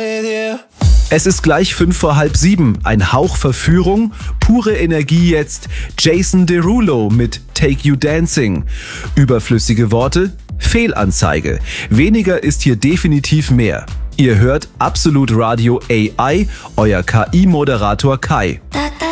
with you. Es ist gleich 6:55. Ein Hauch Verführung, pure Energie jetzt. Jason Derulo mit Take You Dancing. Überflüssige Worte? Fehlanzeige. Weniger ist hier definitiv mehr. Ihr hört Absolut Radio AI, euer KI-Moderator Kai.